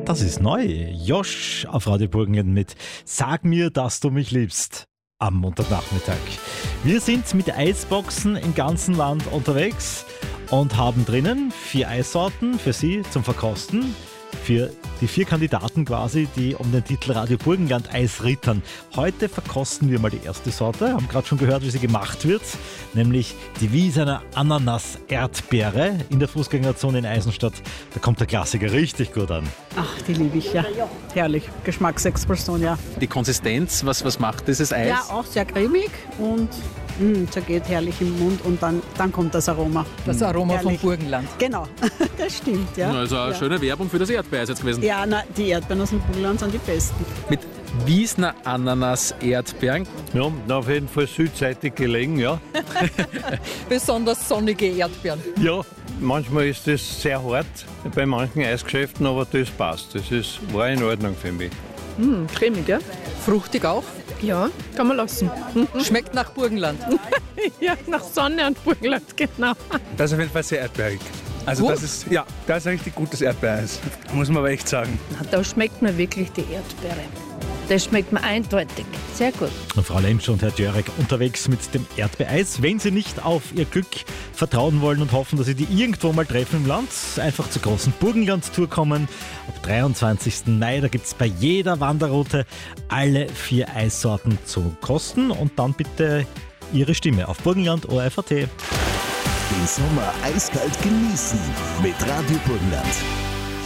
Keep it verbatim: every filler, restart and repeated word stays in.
Das ist neu. Josh auf Radio Burgenland mit Sag mir, dass du mich liebst am Montagnachmittag. Wir sind mit Eisboxen im ganzen Land unterwegs und haben drinnen vier Eissorten für Sie zum Verkosten. Für die vier Kandidaten quasi, die um den Titel Radio Burgenland Eis rittern. Heute verkosten wir mal die erste Sorte. Haben gerade schon gehört, wie sie gemacht wird. Nämlich die Wiesener Ananas-Erdbeere in der Fußgängerzone in Eisenstadt. Da kommt der Klassiker richtig gut an. Ach, die liebe ich, ja. Herrlich. Geschmacksexplosion, ja. Die Konsistenz, was, was macht dieses Eis? Ja, auch sehr cremig und mh, zergeht herrlich im Mund und dann, dann kommt das Aroma. Das Aroma Herrlich. vom Burgenland. Genau, das stimmt, ja. Also eine ja. schöne Werbung für das Erdbeereis jetzt gewesen. Ja, na, die Erdbeeren aus dem Burgenland sind die besten. Mit Wiesner Ananas-Erdbeeren. Ja, auf jeden Fall südseitig gelegen, ja. Besonders sonnige Erdbeeren. Ja, manchmal ist das sehr hart bei manchen Eisgeschäften, aber das passt. Das ist, war in Ordnung für mich. Mm, cremig, ja? Fruchtig auch. Ja, kann man lassen. Schmeckt nach Burgenland. Ja, nach Sonne und Burgenland, genau. Das ist auf jeden Fall sehr erdbeerig. Also Gut. das ist, ja, das ist ein richtig gutes Erdbeereis. Muss man aber echt sagen. Da schmeckt mir wirklich die Erdbeere. Das schmeckt mir eindeutig. Sehr gut. Und Frau Lemsch und Herr Djörek unterwegs mit dem Erdbeereis. Wenn Sie nicht auf Ihr Glück vertrauen wollen und hoffen, dass Sie die irgendwo mal treffen im Land, einfach zur großen Burgenland-Tour kommen. Ab dreiundzwanzigsten Mai, da gibt es bei jeder Wanderroute alle vier Eissorten zu kosten. Und dann bitte Ihre Stimme auf Burgenland O R F A T. Den Sommer eiskalt genießen mit Radio Burgenland.